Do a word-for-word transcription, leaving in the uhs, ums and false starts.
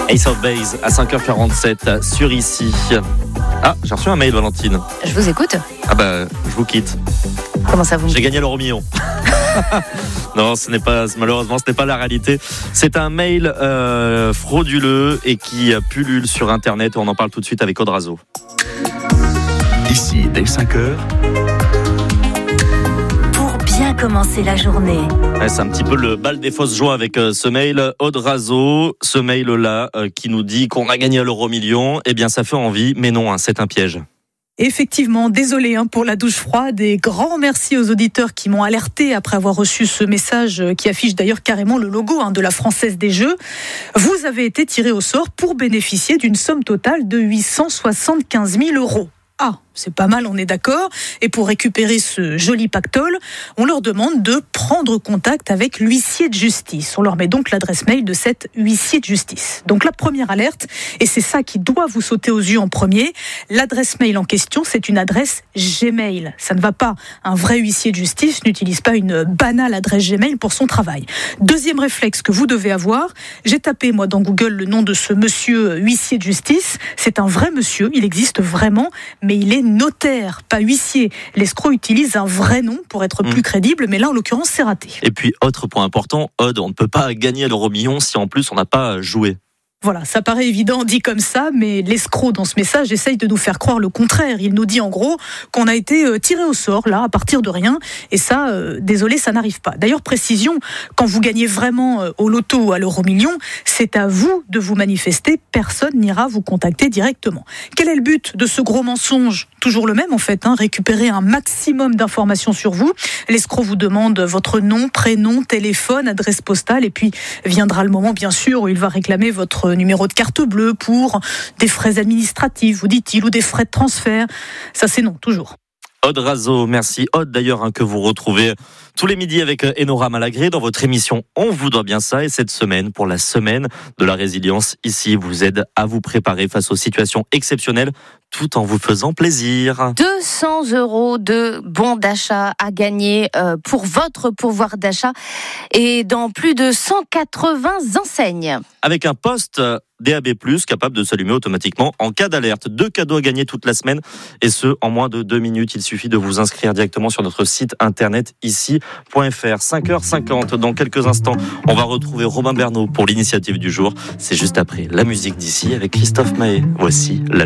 Ace of Base à cinq heures quarante-sept sur Ici. Ah, j'ai reçu un mail, Valentine. Je vous écoute. Ah bah, je vous quitte. Comment ça vous J'ai gagné l'euro million. Non, ce n'est pas, malheureusement, ce n'est pas la réalité. C'est un mail euh, frauduleux et qui pullule sur Internet. On en parle tout de suite avec Odrazo. Ici, dès cinq heures. Pour bien commencer la journée. Ouais, c'est un petit peu le bal des fausses joies avec euh, ce mail Odrazo. Ce mail-là euh, qui nous dit qu'on a gagné l'euro million. Eh bien, ça fait envie, mais non, hein, c'est un piège. Effectivement, désolé hein, pour la douche froide et grand merci aux auditeurs qui m'ont alerté après avoir reçu ce message qui affiche d'ailleurs carrément le logo hein, de la Française des Jeux. Vous avez été tiré au sort pour bénéficier d'une somme totale de huit cent soixante-quinze mille euros. Ah, c'est pas mal, on est d'accord. Et pour récupérer ce joli pactole, on leur demande de prendre contact avec l'huissier de justice. On leur met donc l'adresse mail de cet huissier de justice. Donc la première alerte, et c'est ça qui doit vous sauter aux yeux en premier, l'adresse mail en question, c'est une adresse Gmail. Ça ne va pas. Un vrai huissier de justice n'utilise pas une banale adresse Gmail pour son travail. Deuxième réflexe que vous devez avoir, j'ai tapé moi dans Google le nom de ce monsieur huissier de justice. C'est un vrai monsieur, il existe vraiment, mais il est notaire, pas huissier. L'escroc utilise un vrai nom pour être plus mmh. crédible, mais là, en l'occurrence, c'est raté. Et puis, autre point important, Odd, on ne peut pas gagner l'euro million si en plus on n'a pas joué. Voilà, ça paraît évident dit comme ça, mais l'escroc dans ce message essaye de nous faire croire le contraire. Il nous dit en gros qu'on a été tiré au sort, là, à partir de rien, et ça, euh, désolé, ça n'arrive pas. D'ailleurs, précision, quand vous gagnez vraiment euh, au loto ou à l'euro million, c'est à vous de vous manifester, personne n'ira vous contacter directement. Quel est le but de ce gros mensonge ? Toujours le même en fait, hein, récupérer un maximum d'informations sur vous. L'escroc vous demande votre nom, prénom, téléphone, adresse postale, et puis viendra le moment, bien sûr, où il va réclamer votre numéro de carte bleue pour des frais administratifs, vous dit-il, ou des frais de transfert. Ça, c'est non, toujours. Odrazo, merci. Odd, d'ailleurs, hein, que vous retrouvez tous les midis avec Enora Malagré dans votre émission On vous doit bien ça. Et cette semaine, pour la semaine de la résilience, ici, vous aide à vous préparer face aux situations exceptionnelles tout en vous faisant plaisir. deux cents euros de bons d'achat à gagner euh, pour votre pouvoir d'achat et dans plus de cent quatre-vingts enseignes. Avec un poste D A B plus, capable de s'allumer automatiquement en cas d'alerte. Deux cadeaux à gagner toute la semaine et ce, en moins de deux minutes. Il suffit de vous inscrire directement sur notre site internet ici point f r. cinq heures cinquante, dans quelques instants, on va retrouver Robin Bernot pour l'initiative du jour. C'est juste après la musique d'ici avec Christophe Maé. Voici la